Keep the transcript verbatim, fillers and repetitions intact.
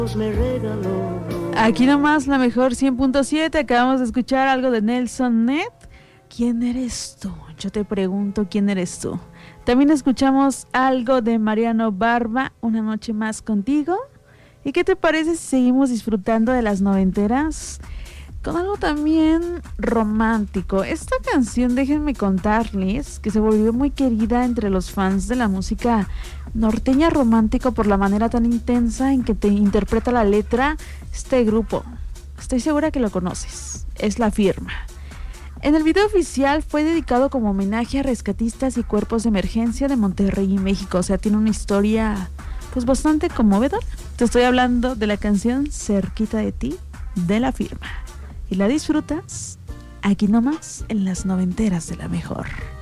Aquí nomás la mejor cien punto siete. Acabamos de escuchar algo de Nelson Ned. ¿Quién eres tú? Yo te pregunto, ¿quién eres tú? También escuchamos algo de Mariano Barba, Una noche más contigo. ¿Y qué te parece si seguimos disfrutando de las noventeras? Con algo también romántico. Esta canción, déjenme contarles, que se volvió muy querida entre los fans de la música norteña romántico por la manera tan intensa en que te interpreta la letra este grupo. Estoy segura que lo conoces. Es La Firma. En el video oficial fue dedicado como homenaje a rescatistas y cuerpos de emergencia de Monterrey y México. O sea, tiene una historia pues bastante conmovedora. Te estoy hablando de la canción Cerquita de ti, de La Firma. Y la disfrutas aquí nomás en las noventeras de la mejor.